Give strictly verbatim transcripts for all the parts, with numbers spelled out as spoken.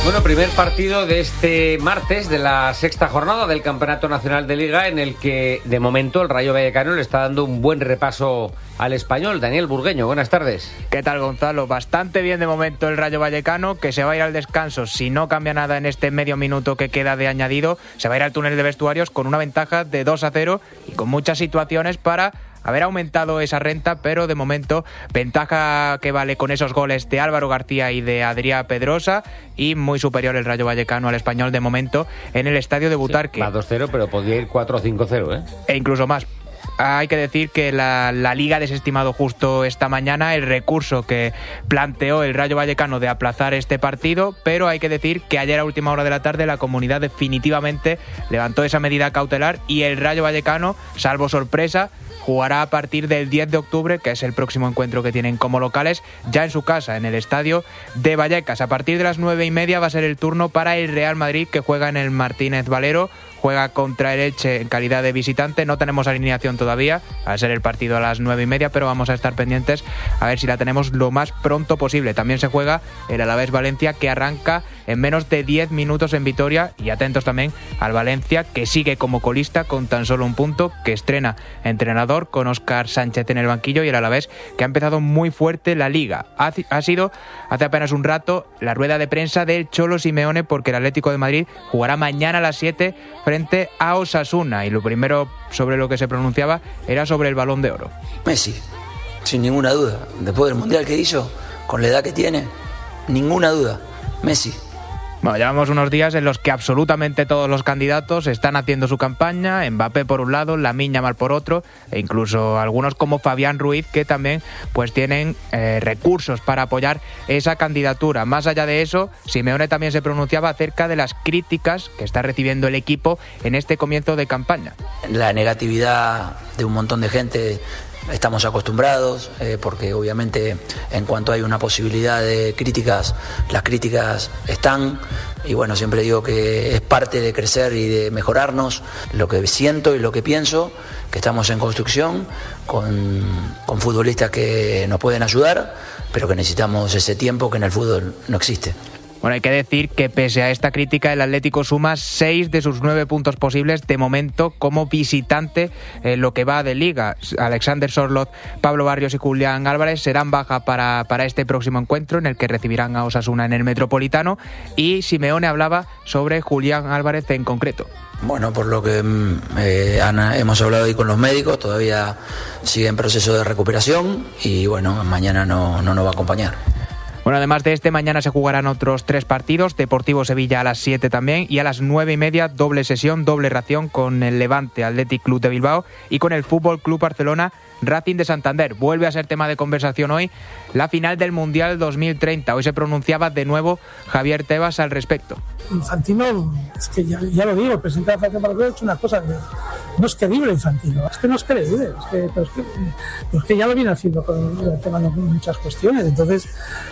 Bueno, primer partido de este martes de la sexta jornada del Campeonato Nacional de Liga, en el que de momento el Rayo Vallecano le está dando un buen repaso al Español. Daniel Burgueño, buenas tardes. ¿Qué tal, Gonzalo? Bastante bien de momento el Rayo Vallecano, que se va a ir al descanso si no cambia nada en este medio minuto que queda de añadido. Se va a ir al túnel de vestuarios con una ventaja de dos a cero y con muchas situaciones para haber aumentado esa renta, pero de momento ventaja que vale con esos goles de Álvaro García y de Adrià Pedrosa, y muy superior el Rayo Vallecano al Español de momento en el estadio de Butarque. Sí, va dos cero, pero podría ir cuatro cinco cero, ¿eh? E incluso más. Hay que decir que la, la Liga ha desestimado justo esta mañana el recurso que planteó el Rayo Vallecano de aplazar este partido, pero hay que decir que ayer a última hora de la tarde la comunidad definitivamente levantó esa medida cautelar y el Rayo Vallecano, salvo sorpresa, jugará a partir del diez de octubre, que es el próximo encuentro que tienen como locales, ya en su casa, en el estadio de Vallecas. A partir de las nueve y media va a ser el turno para el Real Madrid, que juega en el Martínez Valero, juega contra el Elche en calidad de visitante. No tenemos alineación todavía, va a ser el partido a las nueve y media, pero vamos a estar pendientes a ver si la tenemos lo más pronto posible. También se juega el Alavés Valencia, que arranca en menos de diez minutos en Vitoria, y atentos también al Valencia, que sigue como colista con tan solo un punto, que estrena entrenador con Óscar Sánchez en el banquillo, y el Alavés, que ha empezado muy fuerte la Liga. Ha, ha sido hace apenas un rato la rueda de prensa del Cholo Simeone, porque el Atlético de Madrid jugará mañana a las siete frente a Osasuna, y lo primero sobre lo que se pronunciaba era sobre el Balón de Oro. Messi, sin ninguna duda, después del Mundial que hizo, con la edad que tiene, ninguna duda, Messi. Bueno, llevamos unos días en los que absolutamente todos los candidatos están haciendo su campaña. Mbappé por un lado, Lamine Yamal por otro, e incluso algunos como Fabián Ruiz, que también pues tienen eh, recursos para apoyar esa candidatura. Más allá de eso, Simeone también se pronunciaba acerca de las críticas que está recibiendo el equipo en este comienzo de campaña. La negatividad de un montón de gente estamos acostumbrados, eh, porque obviamente en cuanto hay una posibilidad de críticas, las críticas están, y bueno, siempre digo que es parte de crecer y de mejorarnos. Lo que siento y lo que pienso, que estamos en construcción con, con futbolistas que nos pueden ayudar, pero que necesitamos ese tiempo que en el fútbol no existe. Bueno, hay que decir que pese a esta crítica, el Atlético suma seis de sus nueve puntos posibles de momento como visitante en lo que va de Liga. Alexander Sorloth, Pablo Barrios y Julián Álvarez serán baja para, para este próximo encuentro, en el que recibirán a Osasuna en el Metropolitano, y Simeone hablaba sobre Julián Álvarez en concreto. Bueno, por lo que eh, Ana, hemos hablado ahí con los médicos, todavía sigue en proceso de recuperación y bueno, mañana no, no nos va a acompañar. Bueno, además de este, mañana se jugarán otros tres partidos. Deportivo Sevilla a las siete también, y a las nueve y media doble sesión, doble ración con el Levante Athletic Club de Bilbao y con el Fútbol Club Barcelona Racing de Santander. Vuelve a ser tema de conversación hoy la final del Mundial dos mil treinta. Hoy se pronunciaba de nuevo Javier Tebas al respecto. Infantino, es que ya, ya lo digo, el presidente de la Federación Paraguaya ha hecho una cosa, no es creíble Infantino, es que no es creíble, es que, pero es que, pero es que ya lo viene haciendo con el tema de muchas cuestiones, entonces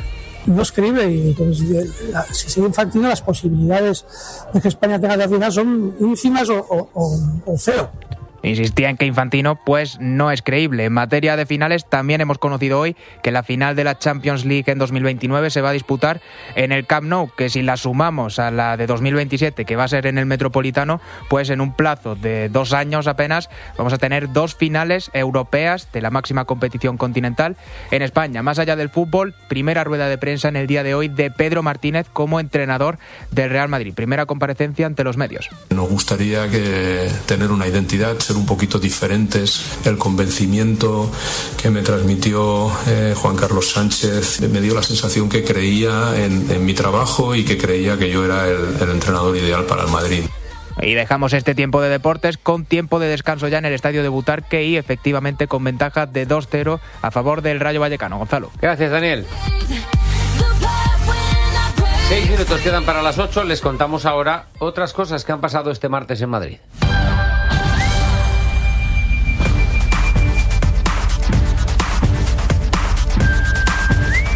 no es creíble, y entonces, si sigue Infantino, las posibilidades de que España tenga la final son ínfimas o, o, o, o cero. Insistía en que Infantino pues no es creíble. En materia de finales, también hemos conocido hoy que la final de la Champions League en dos mil veintinueve se va a disputar en el Camp Nou, que si la sumamos a la de dos mil veintisiete, que va a ser en el Metropolitano, pues en un plazo de dos años apenas vamos a tener dos finales europeas de la máxima competición continental en España. Más allá del fútbol, primera rueda de prensa en el día de hoy de Pedro Martínez como entrenador del Real Madrid. Primera comparecencia ante los medios. Nos gustaría que tener una identidad, un poquito diferentes. El convencimiento que me transmitió eh, Juan Carlos Sánchez me dio la sensación que creía en, en mi trabajo y que creía que yo era el, el entrenador ideal para el Madrid. Y dejamos este tiempo de deportes con tiempo de descanso ya en el estadio de Butarque, y efectivamente con ventaja de dos cero a favor del Rayo Vallecano. Gonzalo. Gracias, Daniel. Seis minutos quedan para las ocho. Les contamos ahora otras cosas que han pasado este martes en Madrid.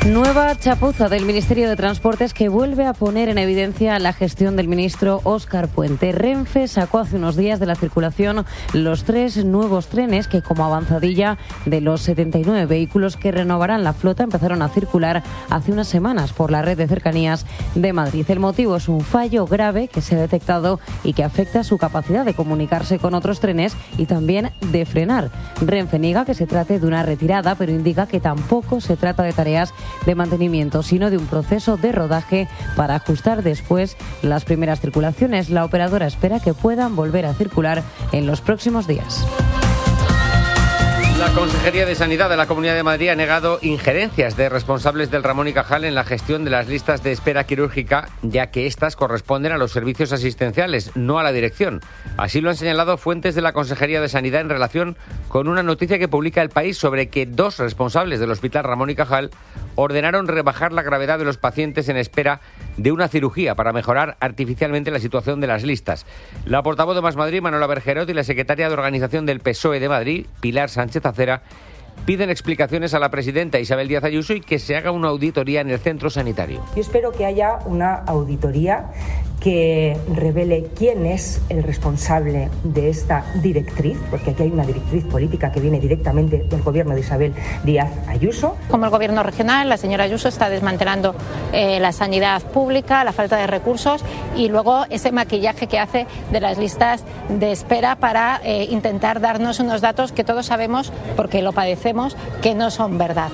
Nueva chapuza del Ministerio de Transportes que vuelve a poner en evidencia la gestión del ministro Óscar Puente. Renfe sacó hace unos días de la circulación los tres nuevos trenes que, como avanzadilla de los setenta y nueve vehículos que renovarán la flota, empezaron a circular hace unas semanas por la red de cercanías de Madrid. El motivo es un fallo grave que se ha detectado y que afecta su capacidad de comunicarse con otros trenes y también de frenar. Renfe niega que se trate de una retirada, pero indica que tampoco se trata de tareas de mantenimiento, sino de un proceso de rodaje para ajustar después las primeras circulaciones. La operadora espera que puedan volver a circular en los próximos días. La Consejería de Sanidad de la Comunidad de Madrid ha negado injerencias de responsables del Ramón y Cajal en la gestión de las listas de espera quirúrgica, ya que éstas corresponden a los servicios asistenciales, no a la dirección. Así lo han señalado fuentes de la Consejería de Sanidad en relación con una noticia que publica El País sobre que dos responsables del Hospital Ramón y Cajal ordenaron rebajar la gravedad de los pacientes en espera de una cirugía para mejorar artificialmente la situación de las listas. La portavoz de Más Madrid, Manuela Bergerot, y la secretaria de Organización del P S O E de Madrid, Pilar Sánchez Acera, piden explicaciones a la presidenta Isabel Díaz Ayuso y que se haga una auditoría en el centro sanitario. Yo espero que haya una auditoría que revele quién es el responsable de esta directriz, porque aquí hay una directriz política que viene directamente del gobierno de Isabel Díaz Ayuso. Como el gobierno regional, la señora Ayuso está desmantelando eh, la sanidad pública, la falta de recursos y luego ese maquillaje que hace de las listas de espera para eh, intentar darnos unos datos que todos sabemos, porque lo padecemos, que no son verdad.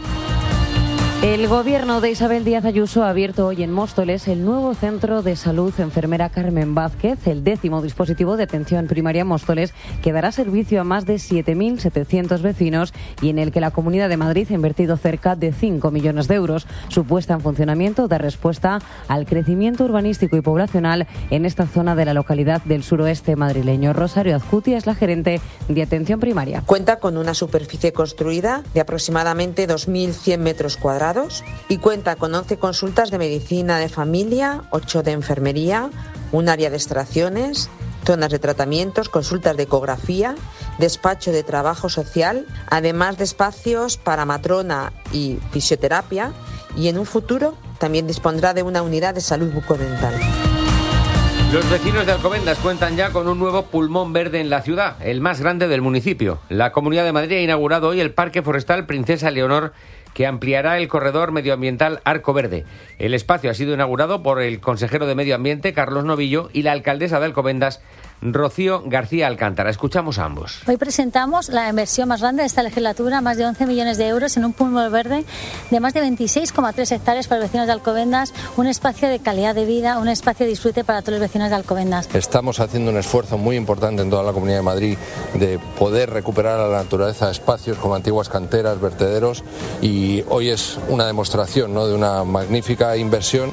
El gobierno de Isabel Díaz Ayuso ha abierto hoy en Móstoles el nuevo centro de salud enfermera Carmen Vázquez, el décimo dispositivo de atención primaria en Móstoles, que dará servicio a más de siete mil setecientos vecinos y en el que la Comunidad de Madrid ha invertido cerca de cinco millones de euros. Su puesta en funcionamiento da respuesta al crecimiento urbanístico y poblacional en esta zona de la localidad del suroeste madrileño. Rosario Azcutia es la gerente de atención primaria. Cuenta con una superficie construida de aproximadamente dos mil cien metros cuadrados y cuenta con once consultas de medicina de familia, ocho de enfermería, un área de extracciones, zonas de tratamientos, consultas de ecografía, despacho de trabajo social, además de espacios para matrona y fisioterapia, y en un futuro también dispondrá de una unidad de salud bucodental. Los vecinos de Alcobendas cuentan ya con un nuevo pulmón verde en la ciudad, el más grande del municipio. La Comunidad de Madrid ha inaugurado hoy el Parque Forestal Princesa Leonor, que ampliará el corredor medioambiental Arco Verde. El espacio ha sido inaugurado por el consejero de Medio Ambiente, Carlos Novillo, y la alcaldesa de Alcobendas, Rocío García Alcántara. Escuchamos a ambos. Hoy presentamos la inversión más grande de esta legislatura, más de once millones de euros en un pulmón verde de más de veintiséis coma tres hectáreas para los vecinos de Alcobendas, un espacio de calidad de vida, un espacio de disfrute para todos los vecinos de Alcobendas. Estamos haciendo un esfuerzo muy importante en toda la Comunidad de Madrid de poder recuperar a la naturaleza espacios como antiguas canteras, vertederos, y hoy es una demostración, ¿no?, de una magnífica inversión.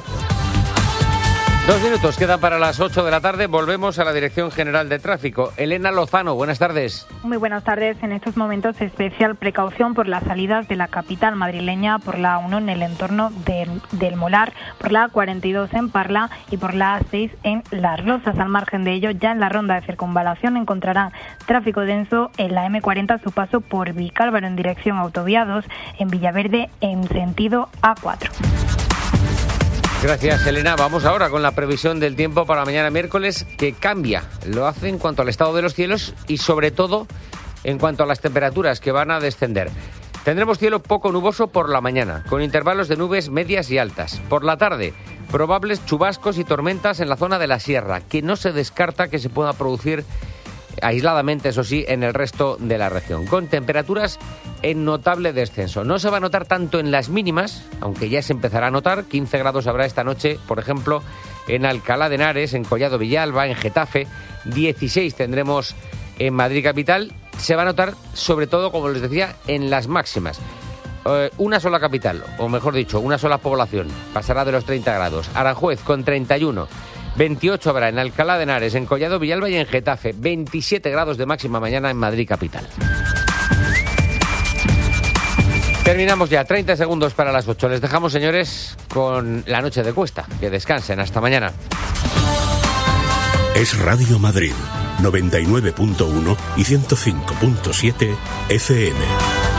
Dos minutos quedan para las ocho de la tarde. Volvemos a la Dirección General de Tráfico. Elena Lozano, buenas tardes. Muy buenas tardes. En estos momentos, especial precaución por las salidas de la capital madrileña, por la A uno en el entorno del, del Molar, por la A cuarenta y dos en Parla y por la A seis en Las Rozas. Al margen de ello, ya en la ronda de circunvalación encontrarán tráfico denso en la eme cuarenta a su paso por Vicálvaro en dirección a Autoviados, en Villaverde en sentido A cuatro. Gracias, Elena. Vamos ahora con la previsión del tiempo para mañana miércoles, que cambia. Lo hace en cuanto al estado de los cielos y, sobre todo, en cuanto a las temperaturas que van a descender. Tendremos cielo poco nuboso por la mañana, con intervalos de nubes medias y altas. Por la tarde, probables chubascos y tormentas en la zona de la sierra, que no se descarta que se pueda producir aisladamente, eso sí, en el resto de la región, con temperaturas en notable descenso. No se va a notar tanto en las mínimas, aunque ya se empezará a notar. quince grados habrá esta noche, por ejemplo, en Alcalá de Henares, en Collado Villalba, en Getafe. dieciséis tendremos en Madrid capital. Se va a notar, sobre todo, como les decía, en las máximas. Eh, una sola capital, o mejor dicho, una sola población, pasará de los treinta grados. Aranjuez con treinta y uno. veintiocho habrá en Alcalá de Henares, en Collado Villalba y en Getafe. veintisiete grados de máxima mañana en Madrid capital. Terminamos ya, treinta segundos para las ocho. Les dejamos, señores, con la noche de Cuesta. Que descansen, hasta mañana. Es Radio Madrid, noventa y nueve punto uno y ciento cinco punto siete F M.